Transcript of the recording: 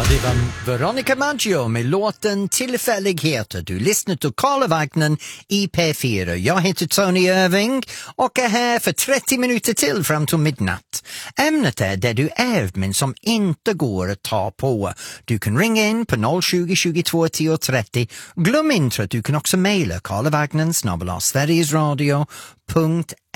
det var Veronica Maggio med låten Tillfälligheter. Du lyssnar till Karla Wagner i P4. Jag heter Tony Irving och är här för 30 minuter till fram till midnatt. Ämnet är det du ärvt men som inte går att ta på. Du kan ringa in på 020 22 10 30. Glöm inte att du kan också mejla karlavagnen@sverigesradio.se